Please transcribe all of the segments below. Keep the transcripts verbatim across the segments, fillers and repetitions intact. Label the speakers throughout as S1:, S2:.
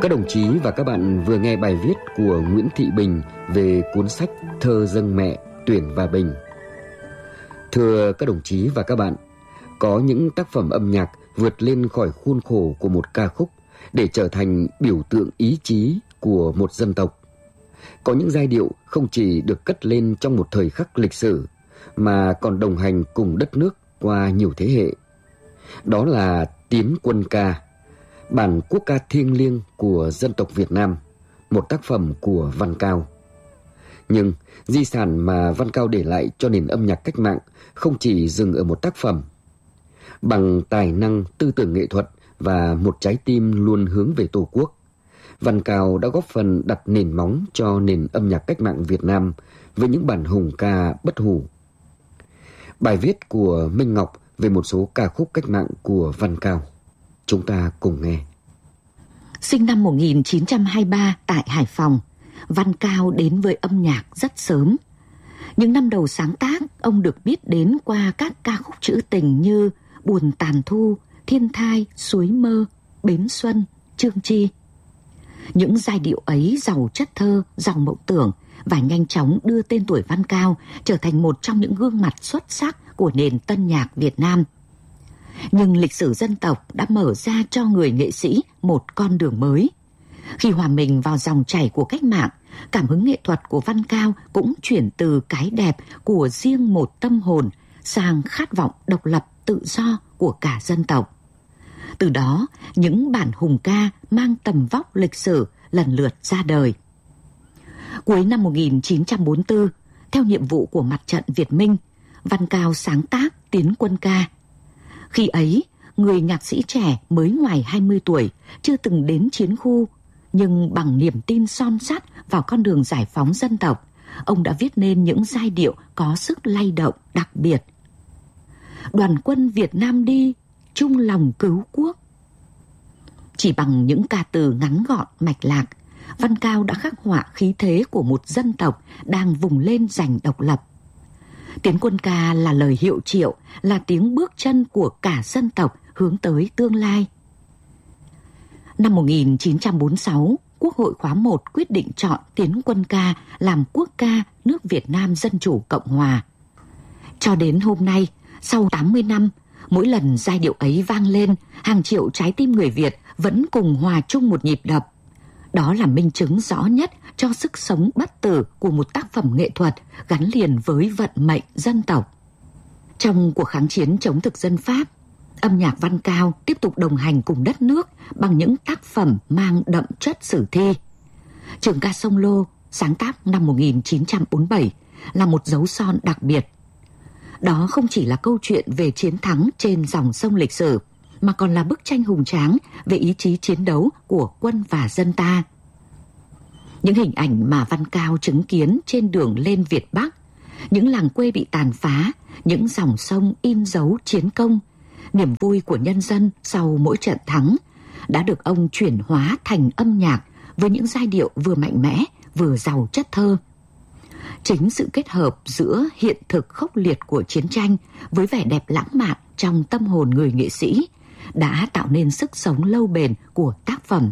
S1: Các đồng chí và các bạn vừa nghe bài viết của Nguyễn Thị Bình về cuốn sách Thơ dâng mẹ Tuyển và Bình. Thưa các đồng chí và các bạn, có những tác phẩm âm nhạc vượt lên khỏi khuôn khổ của một ca khúc để trở thành biểu tượng ý chí của một dân tộc. Có những giai điệu không chỉ được cất lên trong một thời khắc lịch sử mà còn đồng hành cùng đất nước qua nhiều thế hệ. Đó là Tiến Quân Ca, bản quốc ca thiêng liêng của dân tộc Việt Nam, một tác phẩm của Văn Cao. Nhưng di sản mà Văn Cao để lại cho nền âm nhạc cách mạng không chỉ dừng ở một tác phẩm. Bằng tài năng, tư tưởng nghệ thuật và một trái tim luôn hướng về Tổ quốc, Văn Cao đã góp phần đặt nền móng cho nền âm nhạc cách mạng Việt Nam với những bản hùng ca bất hủ. Bài viết của Minh Ngọc về một số ca khúc cách mạng của Văn Cao. Chúng ta cùng nghe.
S2: Sinh năm một nghìn chín trăm hai mươi ba tại Hải Phòng, Văn Cao đến với âm nhạc rất sớm. Những năm đầu sáng tác, ông được biết đến qua các ca khúc trữ tình như Buồn Tàn Thu, Thiên Thai, Suối Mơ, Bến Xuân, Chương Chi. Những giai điệu ấy giàu chất thơ, giàu mộng tưởng và nhanh chóng đưa tên tuổi Văn Cao trở thành một trong những gương mặt xuất sắc của nền tân nhạc Việt Nam. Nhưng lịch sử dân tộc đã mở ra cho người nghệ sĩ một con đường mới. Khi hòa mình vào dòng chảy của cách mạng, cảm hứng nghệ thuật của Văn Cao cũng chuyển từ cái đẹp của riêng một tâm hồn sang khát vọng độc lập tự do của cả dân tộc. Từ đó, những bản hùng ca mang tầm vóc lịch sử lần lượt ra đời. Cuối năm một nghìn chín trăm bốn mươi tư, theo nhiệm vụ của mặt trận Việt Minh, Văn Cao sáng tác Tiến Quân Ca. Khi ấy, người nhạc sĩ trẻ mới ngoài hai mươi tuổi, chưa từng đến chiến khu, nhưng bằng niềm tin son sắt vào con đường giải phóng dân tộc, ông đã viết nên những giai điệu có sức lay động đặc biệt. Đoàn quân Việt Nam đi, chung lòng cứu quốc. Chỉ bằng những ca từ ngắn gọn, mạch lạc, Văn Cao đã khắc họa khí thế của một dân tộc đang vùng lên giành độc lập. Tiến Quân Ca là lời hiệu triệu, là tiếng bước chân của cả dân tộc hướng tới tương lai. Năm một nghìn chín trăm bốn mươi sáu, Quốc hội khóa một quyết định chọn Tiến Quân Ca làm quốc ca nước Việt Nam Dân Chủ Cộng Hòa. Cho đến hôm nay, sau tám mươi năm, mỗi lần giai điệu ấy vang lên, hàng triệu trái tim người Việt vẫn cùng hòa chung một nhịp đập. Đó là minh chứng rõ nhất cho sức sống bất tử của một tác phẩm nghệ thuật gắn liền với vận mệnh dân tộc. Trong cuộc kháng chiến chống thực dân Pháp, âm nhạc Văn Cao tiếp tục đồng hành cùng đất nước bằng những tác phẩm mang đậm chất sử thi. Trường ca Sông Lô, sáng tác năm một nghìn chín trăm bốn mươi bảy, là một dấu son đặc biệt. Đó không chỉ là câu chuyện về chiến thắng trên dòng sông lịch sử, mà còn là bức tranh hùng tráng về ý chí chiến đấu của quân và dân ta. Những hình ảnh mà Văn Cao chứng kiến trên đường lên Việt Bắc, những làng quê bị tàn phá, những dòng sông in dấu chiến công, niềm vui của nhân dân sau mỗi trận thắng, đã được ông chuyển hóa thành âm nhạc với những giai điệu vừa mạnh mẽ, vừa giàu chất thơ. Chính sự kết hợp giữa hiện thực khốc liệt của chiến tranh với vẻ đẹp lãng mạn trong tâm hồn người nghệ sĩ đã tạo nên sức sống lâu bền của tác phẩm.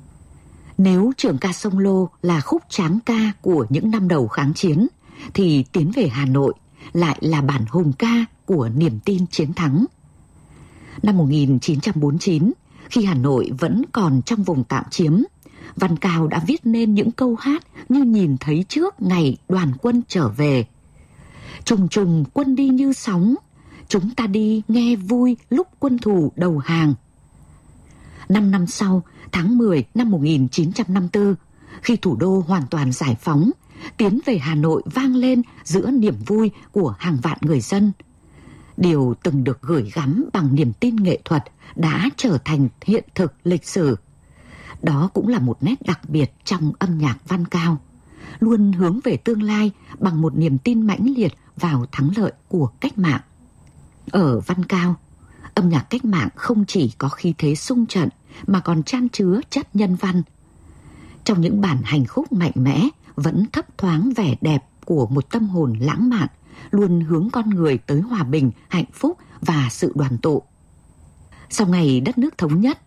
S2: Nếu Trường ca Sông Lô là khúc tráng ca của những năm đầu kháng chiến, thì Tiến về Hà Nội lại là bản hùng ca của niềm tin chiến thắng. Năm một nghìn chín trăm bốn mươi chín, khi Hà Nội vẫn còn trong vùng tạm chiếm, Văn Cao đã viết nên những câu hát như nhìn thấy trước ngày đoàn quân trở về. Trùng trùng quân đi như sóng, chúng ta đi nghe vui lúc quân thù đầu hàng. Năm năm sau, tháng mười năm một nghìn chín trăm năm mươi tư, khi thủ đô hoàn toàn giải phóng, Tiến về Hà Nội vang lên giữa niềm vui của hàng vạn người dân. Điều từng được gửi gắm bằng niềm tin nghệ thuật đã trở thành hiện thực lịch sử. Đó cũng là một nét đặc biệt trong âm nhạc Văn Cao, luôn hướng về tương lai bằng một niềm tin mãnh liệt vào thắng lợi của cách mạng. Ở Văn Cao, âm nhạc cách mạng không chỉ có khí thế xung trận mà còn chan chứa chất nhân văn. Trong những bản hành khúc mạnh mẽ vẫn thấp thoáng vẻ đẹp của một tâm hồn lãng mạn, luôn hướng con người tới hòa bình, hạnh phúc và sự đoàn tụ. Sau ngày đất nước thống nhất,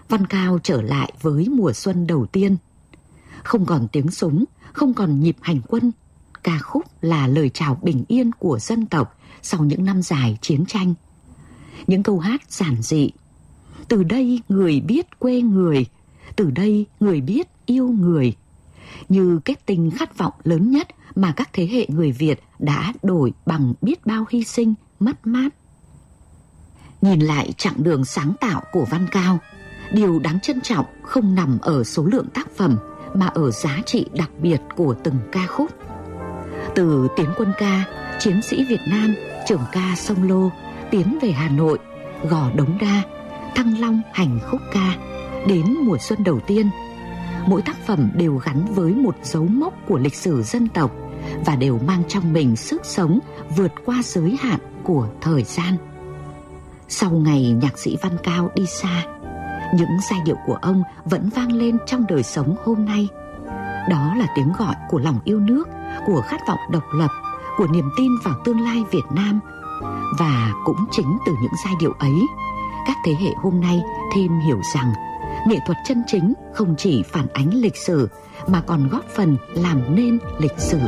S2: Văn Cao trở lại với mùa xuân đầu tiên. Không còn tiếng súng, không còn nhịp hành quân. Ca khúc là lời chào bình yên của dân tộc sau những năm dài chiến tranh. Những câu hát giản dị. Từ đây người biết quê người, từ đây người biết yêu người, như kết tinh khát vọng lớn nhất mà các thế hệ người Việt đã đổi bằng biết bao hy sinh, mất mát. Nhìn lại chặng đường sáng tạo của Văn Cao, điều đáng trân trọng không nằm ở số lượng tác phẩm mà ở giá trị đặc biệt của từng ca khúc. Từ Tiến quân ca, Chiến sĩ Việt Nam, Trường ca sông Lô, Tiến về Hà Nội, Gò Đống Đa, Thăng Long hành khúc ca, đến mùa xuân đầu tiên, mỗi tác phẩm đều gắn với một dấu mốc của lịch sử dân tộc và đều mang trong mình sức sống vượt qua giới hạn của thời gian. Sau ngày nhạc sĩ Văn Cao đi xa, những giai điệu của ông vẫn vang lên trong đời sống hôm nay. Đó là tiếng gọi của lòng yêu nước, của khát vọng độc lập, của niềm tin vào tương lai Việt Nam. Và cũng chính từ những giai điệu ấy, các thế hệ hôm nay thêm hiểu rằng nghệ thuật chân chính không chỉ phản ánh lịch sử mà còn góp phần làm nên lịch sử.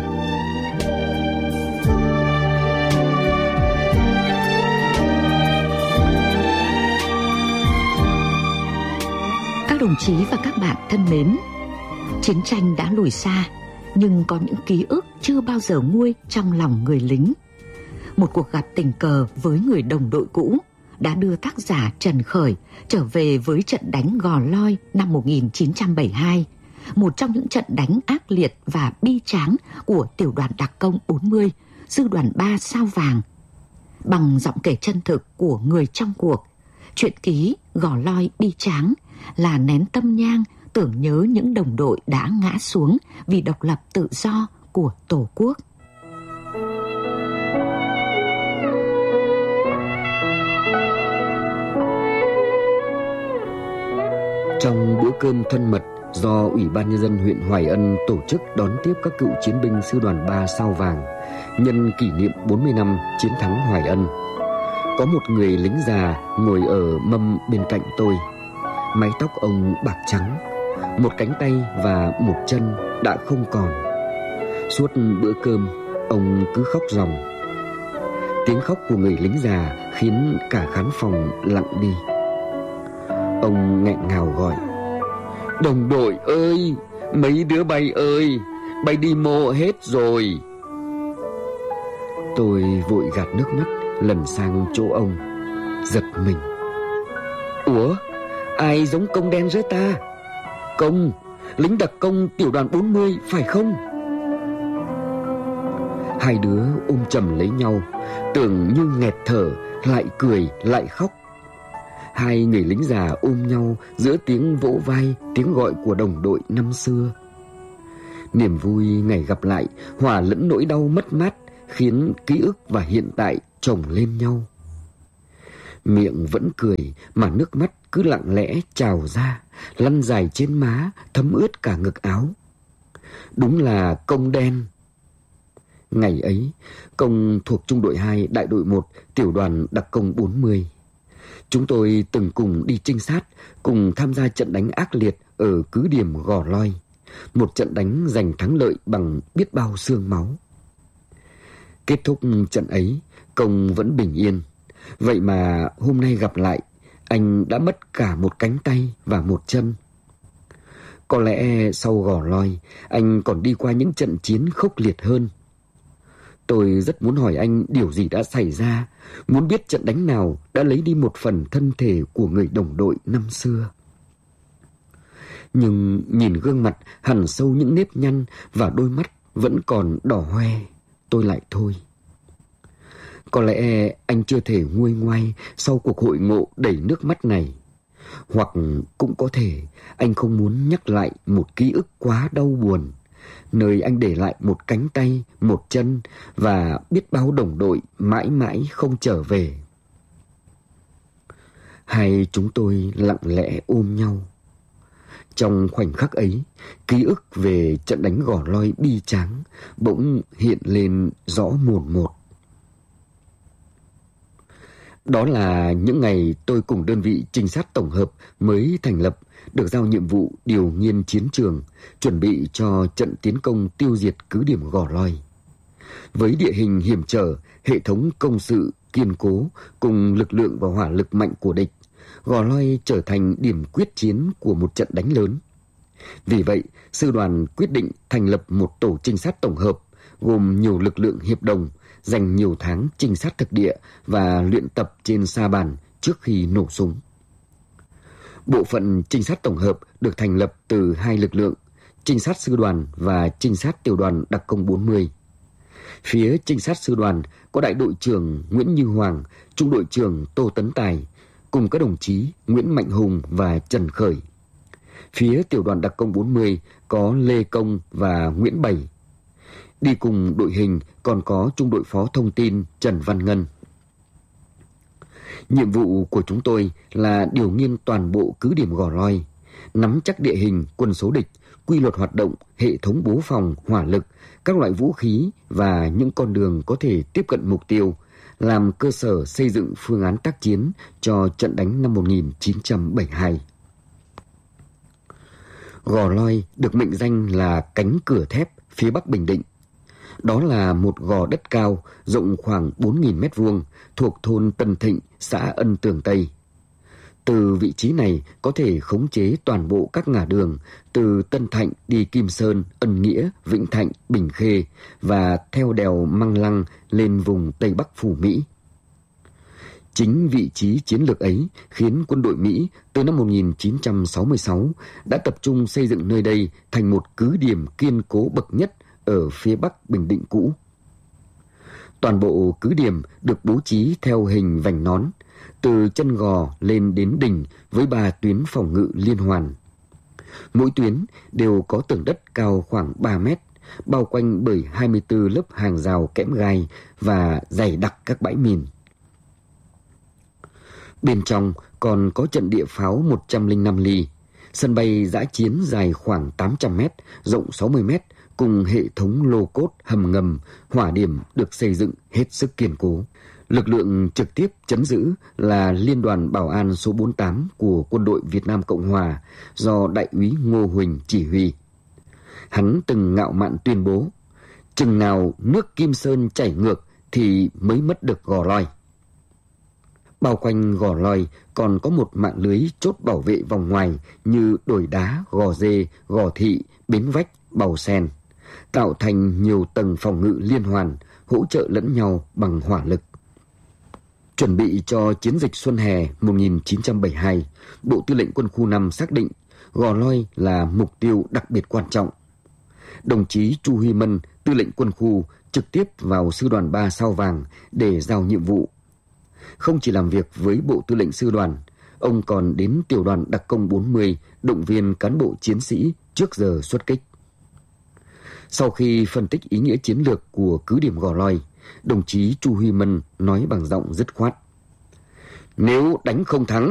S2: Các đồng chí và các bạn thân mến, chiến tranh đã lùi xa, nhưng có những ký ức chưa bao giờ nguôi trong lòng người lính. Một cuộc gặp tình cờ với người đồng đội cũ đã đưa tác giả Trần Khởi trở về với trận đánh Gò Loi năm một nghìn chín trăm bảy mươi hai, một trong những trận đánh ác liệt và bi tráng của tiểu đoàn đặc công bốn mươi, sư đoàn ba sao vàng. Bằng giọng kể chân thực của người trong cuộc, truyện ký Gò Loi bi tráng là nén tâm nhang tưởng nhớ những đồng đội đã ngã xuống vì độc lập tự do của Tổ quốc.
S1: Trong bữa cơm thân mật do Ủy ban Nhân dân huyện Hoài Ân tổ chức đón tiếp các cựu chiến binh sư đoàn ba sao vàng nhân kỷ niệm bốn mươi năm chiến thắng Hoài Ân, có một người lính già ngồi ở mâm bên cạnh tôi. Mái tóc ông bạc trắng, một cánh tay và một chân đã không còn. Suốt bữa cơm, ông cứ khóc ròng. Tiếng khóc của người lính già khiến cả khán phòng lặng đi. Ông nghẹn ngào gọi: "Đồng đội ơi, mấy đứa bay ơi, bay đi mộ hết rồi." Tôi vội gạt nước mắt lần sang chỗ ông, giật mình. "Ủa, ai giống Công đen rơi ta? Công, lính đặc công tiểu đoàn bốn mươi phải không?" Hai đứa ôm chầm lấy nhau, tưởng như nghẹt thở, lại cười lại khóc. Hai người lính già ôm nhau giữa tiếng vỗ vai, tiếng gọi của đồng đội năm xưa. Niềm vui ngày gặp lại hòa lẫn nỗi đau mất mát, khiến ký ức và hiện tại chồng lên nhau. Miệng vẫn cười mà nước mắt cứ lặng lẽ trào ra, lăn dài trên má, thấm ướt cả ngực áo. Đúng là Công đen. Ngày ấy, Công thuộc trung đội hai, đại đội một, tiểu đoàn đặc công bốn mươi. Chúng tôi từng cùng đi trinh sát, cùng tham gia trận đánh ác liệt ở cứ điểm Gò Loi, một trận đánh giành thắng lợi bằng biết bao xương máu. Kết thúc trận ấy, Công vẫn bình yên. Vậy mà hôm nay gặp lại, anh đã mất cả một cánh tay và một chân. Có lẽ sau Gò Loi, anh còn đi qua những trận chiến khốc liệt hơn. Tôi rất muốn hỏi anh điều gì đã xảy ra, muốn biết trận đánh nào đã lấy đi một phần thân thể của người đồng đội năm xưa. Nhưng nhìn gương mặt hằn sâu những nếp nhăn và đôi mắt vẫn còn đỏ hoe, tôi lại thôi. Có lẽ anh chưa thể nguôi ngoai sau cuộc hội ngộ đầy nước mắt này. Hoặc cũng có thể anh không muốn nhắc lại một ký ức quá đau buồn, nơi anh để lại một cánh tay, một chân và biết bao đồng đội mãi mãi không trở về. Hai chúng tôi lặng lẽ ôm nhau. Trong khoảnh khắc ấy, ký ức về trận đánh Gò Loi bi tráng bỗng hiện lên rõ mồn một. Đó là những ngày tôi cùng đơn vị trinh sát tổng hợp mới thành lập, được giao nhiệm vụ điều nghiên chiến trường, chuẩn bị cho trận tiến công tiêu diệt cứ điểm Gò Loi. Với địa hình hiểm trở, hệ thống công sự kiên cố cùng lực lượng và hỏa lực mạnh của địch, Gò Loi trở thành điểm quyết chiến của một trận đánh lớn. Vì vậy, sư đoàn quyết định thành lập một tổ trinh sát tổng hợp gồm nhiều lực lượng hiệp đồng, dành nhiều tháng trinh sát thực địa và luyện tập trên sa bàn trước khi nổ súng. Bộ phận trinh sát tổng hợp được thành lập từ hai lực lượng, trinh sát sư đoàn và trinh sát tiểu đoàn đặc công bốn mươi. Phía trinh sát sư đoàn có đại đội trưởng Nguyễn Như Hoàng, trung đội trưởng Tô Tấn Tài, cùng các đồng chí Nguyễn Mạnh Hùng và Trần Khởi. Phía tiểu đoàn đặc công bốn mươi có Lê Công và Nguyễn Bảy. Đi cùng đội hình còn có trung đội phó thông tin Trần Văn Ngân. Nhiệm vụ của chúng tôi là điều nghiên toàn bộ cứ điểm Gò Loi, nắm chắc địa hình, quân số địch, quy luật hoạt động, hệ thống bố phòng, hỏa lực, các loại vũ khí và những con đường có thể tiếp cận mục tiêu, làm cơ sở xây dựng phương án tác chiến cho trận đánh năm một nghìn chín trăm bảy mươi hai. Gò Loi được mệnh danh là cánh cửa thép phía bắc Bình Định. Đó là một gò đất cao rộng khoảng bốn nghìn mét vuông thuộc thôn Tân Thịnh, xã Ân Tường Tây. Từ vị trí này có thể khống chế toàn bộ các ngả đường từ Tân Thạnh đi Kim Sơn, Ân Nghĩa, Vĩnh Thạnh, Bình Khê và theo đèo Măng Lăng lên vùng Tây Bắc Phủ Mỹ. Chính vị trí chiến lược ấy khiến quân đội Mỹ từ năm một nghìn chín trăm sáu mươi sáu đã tập trung xây dựng nơi đây thành một cứ điểm kiên cố bậc nhất ở phía bắc Bình Định cũ. Toàn bộ cứ điểm được bố trí theo hình vành nón, từ chân gò lên đến đỉnh với ba tuyến phòng ngự liên hoàn. Mỗi tuyến đều có tường đất cao khoảng ba mét, bao quanh bởi hai mươi tư lớp hàng rào kẽm gai và dày đặc các bãi mìn. Bên trong còn có trận địa pháo một trăm lẻ năm ly, sân bay dã chiến dài khoảng tám trăm mét, rộng sáu mươi mét, cùng hệ thống lô cốt hầm ngầm, hỏa điểm được xây dựng hết sức kiên cố. Lực lượng trực tiếp trấn giữ là Liên đoàn Bảo an số bốn mươi tám của Quân đội Việt Nam Cộng Hòa do Đại úy Ngô Huỳnh chỉ huy. Hắn từng ngạo mạn tuyên bố, chừng nào nước Kim Sơn chảy ngược thì mới mất được Gò Loi. Bao quanh Gò Loi còn có một mạng lưới chốt bảo vệ vòng ngoài như Đồi Đá, Gò Dê, Gò Thị, Bến Vách, Bào Sen, tạo thành nhiều tầng phòng ngự liên hoàn, hỗ trợ lẫn nhau bằng hỏa lực. Chuẩn bị cho chiến dịch Xuân Hè một nghìn chín trăm bảy mươi hai, Bộ Tư lệnh Quân khu năm xác định Gò Loi là mục tiêu đặc biệt quan trọng. Đồng chí Chu Huy Mân, Tư lệnh Quân khu, trực tiếp vào Sư đoàn ba Sao Vàng để giao nhiệm vụ. Không chỉ làm việc với Bộ Tư lệnh Sư đoàn, ông còn đến Tiểu đoàn Đặc công bốn mươi động viên cán bộ chiến sĩ trước giờ xuất kích. Sau khi phân tích ý nghĩa chiến lược của cứ điểm Gò Loi, đồng chí Chu Huy Mân nói bằng giọng dứt khoát: nếu đánh không thắng